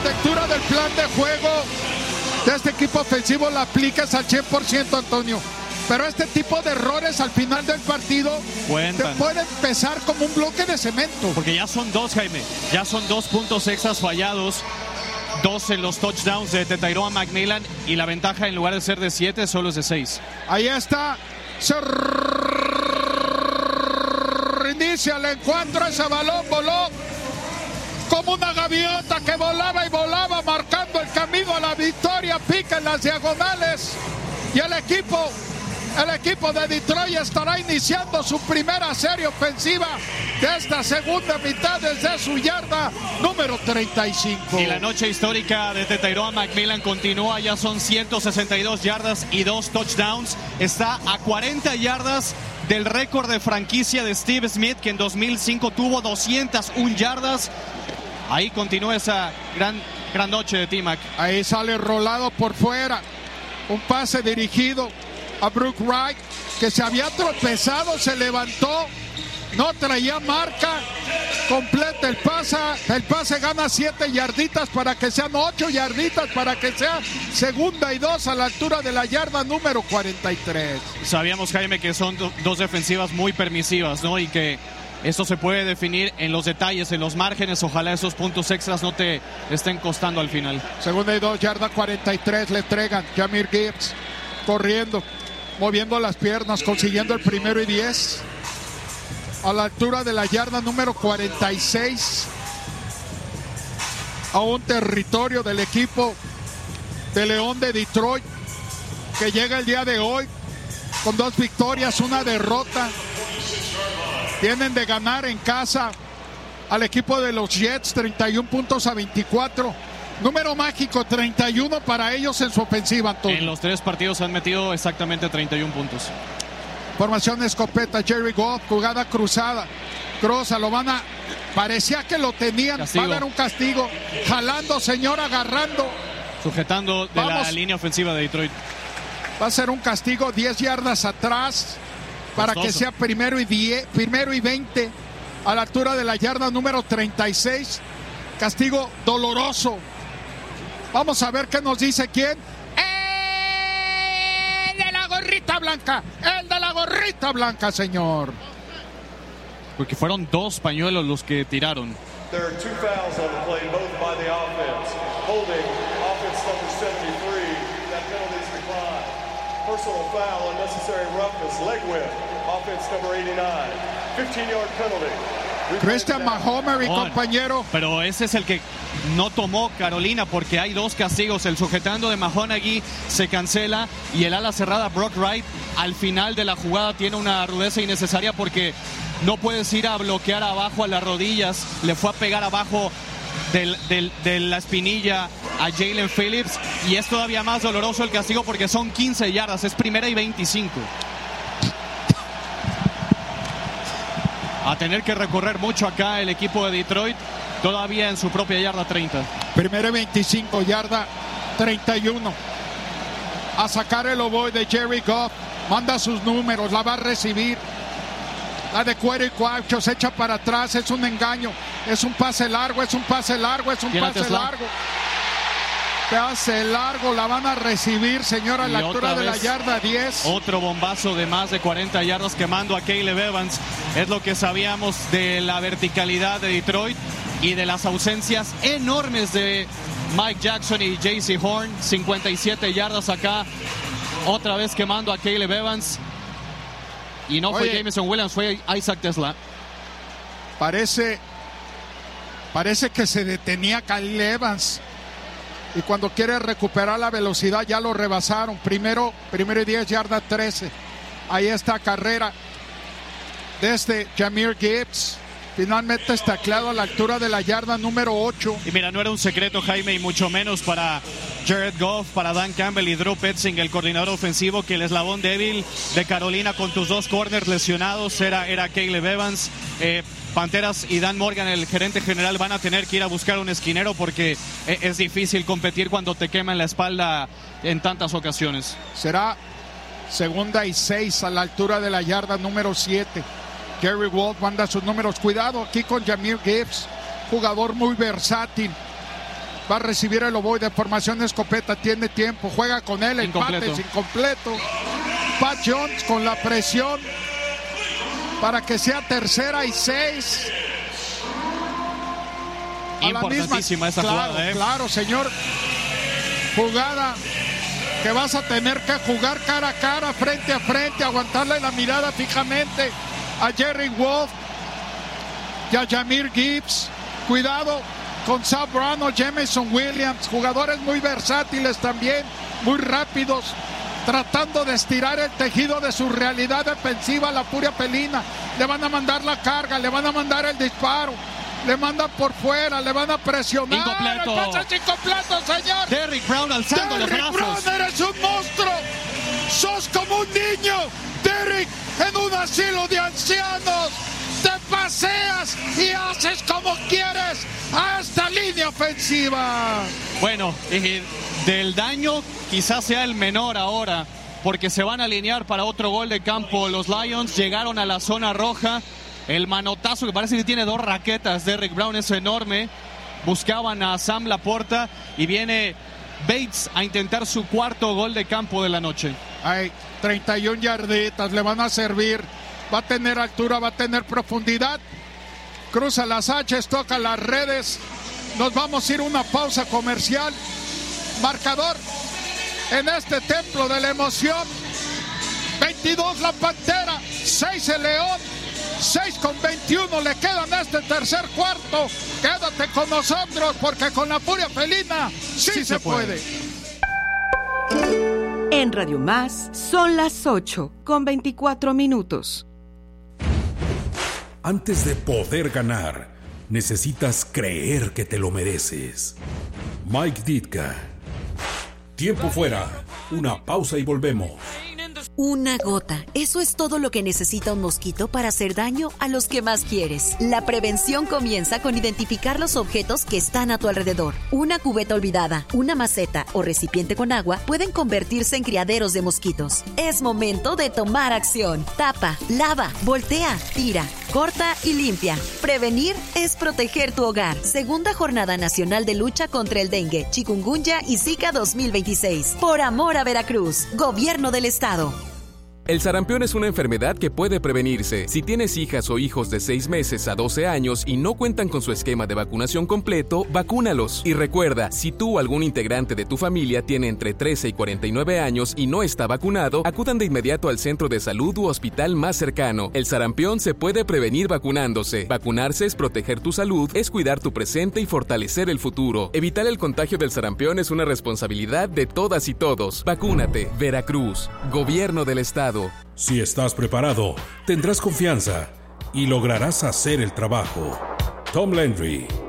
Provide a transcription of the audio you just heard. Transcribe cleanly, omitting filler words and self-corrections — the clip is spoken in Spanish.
arquitectura del plan de juego de este equipo ofensivo la apliques al 100%, Antonio. Pero este tipo de errores al final del partido cuentan. te pueden pesar como un bloque de cemento. Porque ya son dos, Jaime. Ya son 2 puntos extras fallados. 2 en los touchdowns de Tyrone McMillan. Y la ventaja, en lugar de ser de 7, solo es de 6. Ahí está. Se reinicia el encuentro. Ese balón voló como una gaviota que volaba y volaba, marcando el camino a la victoria. Pica en las diagonales. Y el equipo de Detroit estará iniciando su primera serie ofensiva de esta segunda mitad desde su yarda número 35. Y la noche histórica de Tyrone McMillan continúa. Ya son 162 yardas y 2 touchdowns. Está a 40 yardas del récord de franquicia de Steve Smith, que en 2005 tuvo 201 yardas. Ahí continúa esa gran noche de T-Mac. Ahí sale rolado por fuera. Un pase dirigido a Brook Wright, que se había tropezado, se levantó, no traía marca, completa el pase gana 7 yarditas para que sean 8 yarditas, para que sea 2ª y 2 a la altura de la yarda número 43. Sabíamos, Jaime, que son dos defensivas muy permisivas, ¿no? Y que esto se puede definir en los detalles, en los márgenes. Ojalá esos puntos extras no te estén costando al final. 2ª y 2, yarda 43, le entregan Jahmyr Gibbs, corriendo, moviendo las piernas, consiguiendo el 1º y 10 a la altura de la yarda número 46, a un territorio del equipo de León de Detroit, que llega el día de hoy con 2 victorias, 1 derrota. Vienen de ganar en casa al equipo de los Jets 31 puntos a 24. Número mágico, 31 para ellos en su ofensiva, Antonio. En los 3 partidos han metido exactamente 31 puntos. Formación escopeta, Jerry Goff, jugada cruzada. Crosa, parecía que lo tenían. Castigo. Va a dar un castigo. Jalando, señor, agarrando. Sujetando de la línea ofensiva de Detroit. Va a ser un castigo 10 yardas atrás para que sea 1º y 20 a la altura de la yarda número 36. Castigo doloroso. Vamos a ver qué nos dice quién. ¡El de la gorrita blanca! ¡El de la gorrita blanca, señor! Porque fueron 2 pañuelos los que tiraron. There are 2 fouls on the play, both by the offense. Holding, offense number 73. That penalty is declined. Personal foul, unnecessary roughness, leg whip. Offense number 89. 15-yard penalty. Christian Mahomes y compañero. Pero ese es el que no tomó Carolina, porque hay 2 castigos. El sujetando de Mahonaghy se cancela y el ala cerrada Brock Wright al final de la jugada tiene una rudeza innecesaria, porque no puedes ir a bloquear abajo a las rodillas. Le fue a pegar abajo de la espinilla a Jalen Phillips, y es todavía más doloroso el castigo porque son 15 yardas, es 1ª y 25. A tener que recorrer mucho acá el equipo de Detroit, todavía en su propia yarda 30. 1ª y 25, yarda 31. A sacar el ovoide de Jerry Goff. Manda sus números, la va a recibir. La de cuero y cuaucho, se echa para atrás, es un engaño. Es un pase largo, es un pase largo, es un pase largo. Pase largo, la van a recibir, señora, a la altura de la yarda 10. Otro bombazo de más de 40 yardas quemando a Caleb Evans. Es lo que sabíamos de la verticalidad de Detroit y de las ausencias enormes de Mike Jackson y J.C. Horn. 57 yardas acá, otra vez quemando a Caleb Evans. Y no fue Jameson Williams, fue Isaac Tesla. Parece que se detenía Caleb Evans. Y cuando quiere recuperar la velocidad ya lo rebasaron. Primero y 10, yarda 13. Ahí está carrera desde Jahmyr Gibbs. Finalmente está tacleado a la altura de la yarda número 8. Y mira, no era un secreto, Jaime, y mucho menos para Jared Goff, para Dan Campbell y Drew Petzing, el coordinador ofensivo, que el eslabón débil de Carolina con tus 2 corners lesionados era Caleb Evans. Panteras y Dan Morgan, el gerente general, van a tener que ir a buscar un esquinero, porque es difícil competir cuando te queman la espalda en tantas ocasiones. Será 2ª y 6 a la altura de la yarda número 7. Jerry Wolf manda sus números. Cuidado aquí con Jahmyr Gibbs, jugador muy versátil. Va a recibir el ovoide de formación escopeta. Tiene tiempo. Juega con él. El pate es incompleto. Pat Jones con la presión para que sea 3rd y 6. Importantísima esa jugada. Claro, señor. Jugada que vas a tener que jugar cara a cara, frente a frente, aguantarle la mirada fijamente a Jerry Wolf y a Jahmyr Gibbs. Cuidado con Sam Brown o Jameson Williams, jugadores muy versátiles también, muy rápidos, tratando de estirar el tejido de su realidad defensiva a la Furia Felina. Le van a mandar la carga, le van a mandar el disparo, le mandan por fuera, le van a presionar. Incompleto. El pase es incompleto, señor. Derrick Brown alzando los brazos. Derrick Brown, eres un monstruo. Sos como un niño, Derrick, en un asilo de ancianos. Te paseas y haces como quieres a esta línea ofensiva. Bueno, del daño quizás sea el menor ahora, porque se van a alinear para otro gol de campo. Los Lions llegaron a la zona roja. El manotazo que parece que tiene 2 raquetas. Derrick Brown es enorme. Buscaban a Sam Laporta y viene Bates a intentar su 4º gol de campo de la noche. Ay, 31 yarditas le van a servir. Va a tener altura, va a tener profundidad. Cruza las H's, toca las redes. Nos vamos a ir a una pausa comercial. Marcador en este templo de la emoción. 22 la Pantera, 6 el León. 6:21 le quedan a este tercer cuarto. Quédate con nosotros porque con la Furia Felina sí se puede. En Radio Más son las 8:24. Antes de poder ganar, necesitas creer que te lo mereces. Mike Ditka. Tiempo fuera. Una pausa y volvemos. Una gota. Eso es todo lo que necesita un mosquito para hacer daño a los que más quieres. La prevención comienza con identificar los objetos que están a tu alrededor. Una cubeta olvidada, una maceta o recipiente con agua pueden convertirse en criaderos de mosquitos. Es momento de tomar acción. Tapa, lava, voltea, tira, corta y limpia. Prevenir es proteger tu hogar. Segunda Jornada Nacional de Lucha contra el Dengue, Chikungunya y Zika 2026. Por amor a Veracruz. Gobierno del Estado. El sarampión es una enfermedad que puede prevenirse. Si tienes hijas o hijos de 6 meses a 12 años y no cuentan con su esquema de vacunación completo, vacúnalos. Y recuerda, si tú o algún integrante de tu familia tiene entre 13 y 49 años y no está vacunado, acudan de inmediato al centro de salud u hospital más cercano. El sarampión se puede prevenir vacunándose. Vacunarse es proteger tu salud, es cuidar tu presente y fortalecer el futuro. Evitar el contagio del sarampión es una responsabilidad de todas y todos. Vacúnate. Veracruz. Gobierno del Estado. Si estás preparado, tendrás confianza y lograrás hacer el trabajo. Tom Landry,